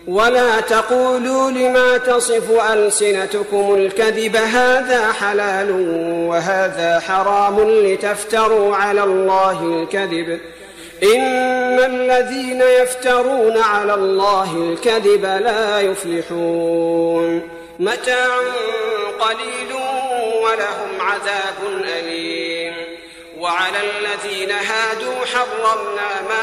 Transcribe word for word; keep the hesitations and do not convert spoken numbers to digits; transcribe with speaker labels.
Speaker 1: ولا تقولوا لما تصف ألسنتكم الكذب هذا حلال وهذا حرام لتفتروا على الله الكذب إن الذين يفترون على الله الكذب لا يفلحون متاع قليل ولهم عذاب أليم وعلى الذين هادوا حرمنا ما